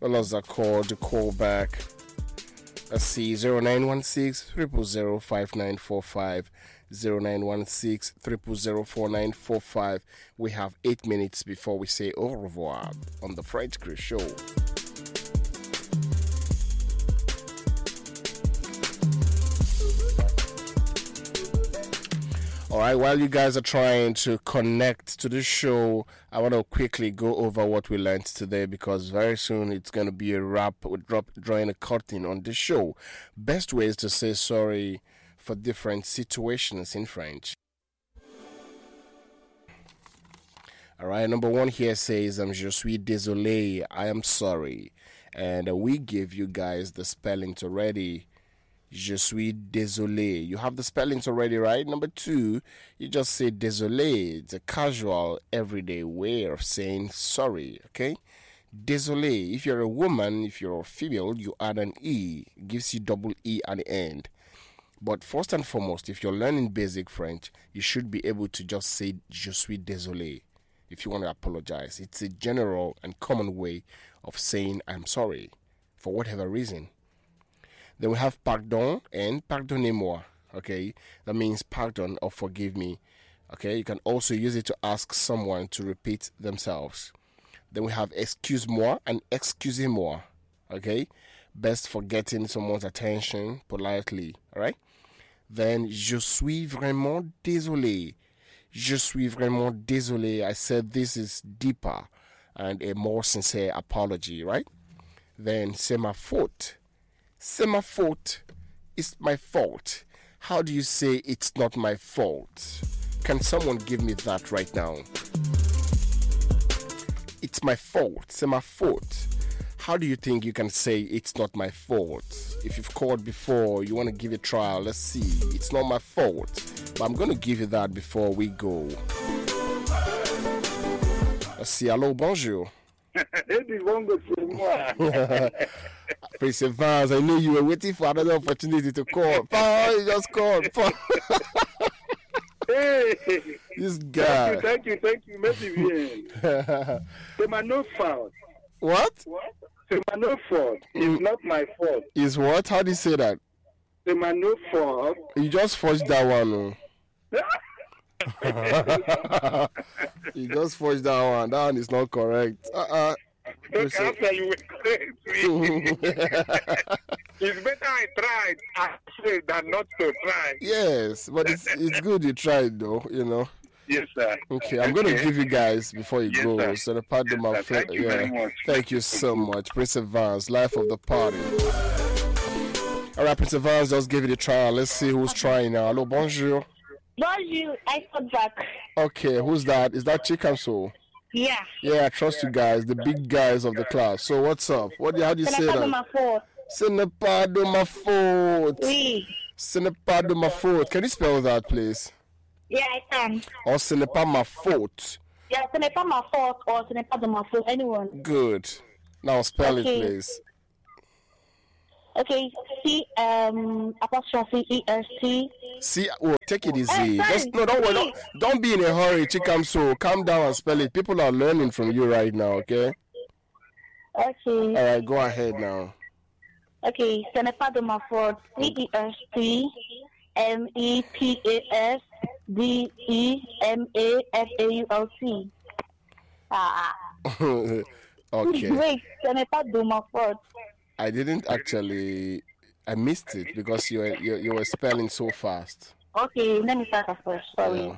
Well, as I called the call back. Let's see, 0916 000 5945, 0916 000 4945. We have 8 minutes before we say au revoir on the French Chris Show. Alright, while you guys are trying to connect to the show, I want to quickly go over what we learned today because very soon it's going to be a wrap. We're drawing a curtain on the show. Best ways to say sorry for different situations in French. Alright, number one here says, je suis désolé, I am sorry. And we give you guys the spellings already. Je suis désolé. You have the spellings already, right? Number two, you just say désolé. It's a casual, everyday way of saying sorry, okay? Désolé. If you're a woman, if you're a female, you add an E. It gives you double E at the end. But first and foremost, if you're learning basic French, you should be able to just say je suis désolé if you want to apologize. It's a general and common way of saying I'm sorry for whatever reason. Then we have pardon and pardonnez-moi, okay? That means pardon or forgive me, okay? You can also use it to ask someone to repeat themselves. Then we have excuse-moi and excusez-moi, okay? Best for getting someone's attention politely, all right? Then je suis vraiment désolé. Je suis vraiment désolé. I said this is deeper and a more sincere apology, right? Then c'est ma faute. C'est ma faute. It's my fault. How do you say it's not my fault? Can someone give me that right now? It's my fault. C'est ma faute. How do you think you can say it's not my fault? If you've called before, you want to give it a trial. Let's see. It's not my fault. But I'm going to give you that before we go. Let's see. Hello, bonjour. Prince Vance, I knew you were waiting for another opportunity to call. Paul, you just called. Paul. Hey, this guy. Thank you. Merci bien. C'est my no fault. What? C'est my no fault. It's not my fault. Is what? How do you say that? C'est my no fault. You just forged that one. You just forged that one. That one is not correct. Look, after you correct me. It's better I tried actually than not to try. Yes, but it's good you tried though, you know. Yes, sir. Okay, I'm going to give you guys before you go. Sir. So the part of my Thank you very much. Thank you so much. Prince Vance, life of the party. All right, Prince Vance, just give it a try. Let's see who's trying now. Hello, bonjour. Bonjour, I called back. Okay, who's that? Is that Chikamso? Yeah. Yeah, I trust you guys, the big guys of the class. So what's up? How do you say that? Ce n'est pas de ma faute. Oui. Ce n'est pas de ma faute. Can you spell that, please? Yeah, I can. Or ce n'est pas ma faute. Yeah, ce n'est pas ma faute or ce n'est pas de ma faute. Anyone. Good. Now spell it, please. Okay. C apostrophe EST. Take it easy. Don't worry. Don't be in a hurry, Chikamso. Calm down and spell it. People are learning from you right now, okay? Okay. All right, go ahead now. Okay. Ce n'est pas de ma faute. CEST MEPASDEMAFAULT. Okay. Wait, ce n'est pas de ma faute. I didn't actually. I missed it because you were spelling so fast. Okay, let me start first. Sorry.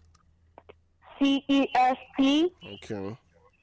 Yeah. CEST. Okay.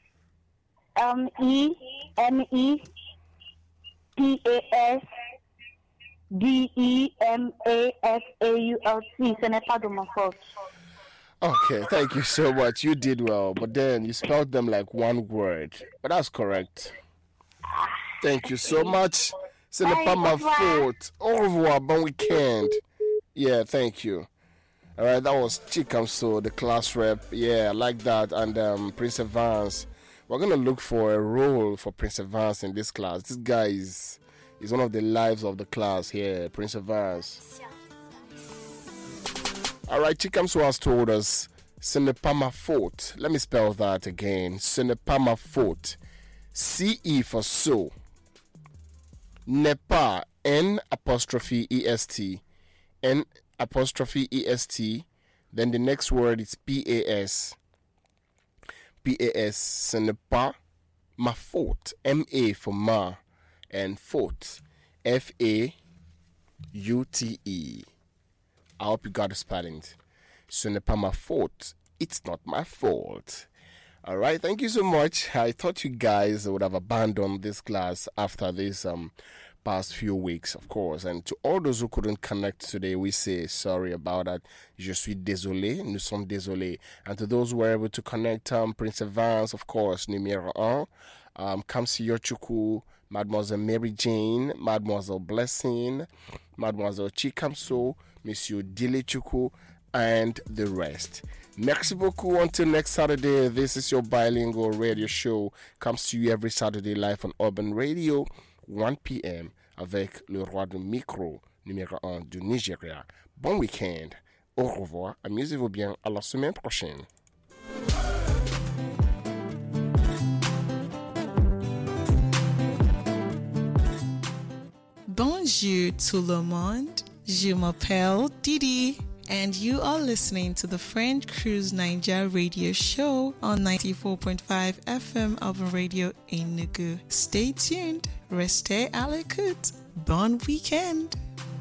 MEPASDEMAFAULT. Ce n'est pas de ma faute. Okay, thank you so much. You did well, but then you spelled them like one word. But that's correct. Thank you so much. Ce n'est pas ma faute. Au revoir, bon weekend. Yeah, thank you. All right, that was Chikamso, the class rep. Yeah, I like that. And Prince Vance. We're going to look for a role for Prince Vance in this class. This guy is one of the lives of the class here, Prince Vance. All right, Chikamso has told us, ce n'est pas ma faute. Let me spell that again. Ce n'est pas ma faute. CE for so. N'est pas, N apostrophe EST. N apostrophe EST. Then the next word is PAS. PAS, ce n'est pas ma faute. MA for ma. And faute. FAUTE. I hope you got the spelling. Ce n'est pas ma faute. It's not my fault. All right, thank you so much. I thought you guys would have abandoned this class after this past few weeks, of course. And to all those who couldn't connect today, we say sorry about that. Je suis désolé. Nous sommes désolés. And to those who were able to connect, Prince Evans, of course, numéro 1, Kamsiyo Chukwu, Mademoiselle Mary Jane, Mademoiselle Blessing, Mademoiselle Chikamso, Monsieur Dile Chukwu, and the rest. Merci beaucoup. Until next Saturday, this is your bilingual radio show. Comes to you every Saturday live on Urban Radio, 1 p.m. avec le roi du micro, numéro 1 du Nigeria. Bon week-end. Au revoir. Amusez-vous bien. À la semaine prochaine. Bonjour tout le monde. Je m'appelle Didi. And you are listening to the French Cruise Niger radio show on 94.5 FM Urban Radio Enugu. Stay tuned. Restez à l'écoute. Bon week-end.